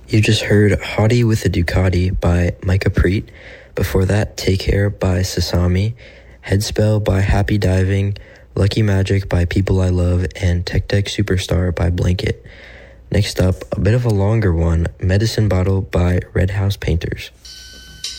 You just heard Hottie with a Ducati by Micah Preet. Before that, Take Care by Sasami, Headspell by Happy Diving, Lucky Magic by People I Love, and Tech Deck Superstar by Blanket. Next up, a bit of a longer one, Medicine Bottle by Red House Painters.